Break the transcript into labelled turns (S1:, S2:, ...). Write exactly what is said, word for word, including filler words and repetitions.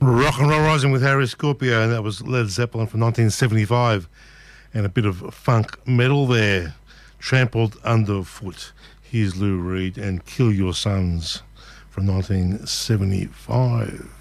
S1: Rock and Roll Rising with Harry Scorpio, and that was Led Zeppelin from nineteen seventy-five, and a bit of funk metal there, Trampled Underfoot. Here's Lou Reed and Kill Your Sons from nineteen seventy-five.